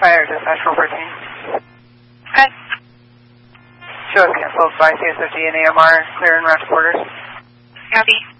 Fire dispatch 414. Okay. Show is canceled by CSFD and AMR, clear and route to quarters. Copy.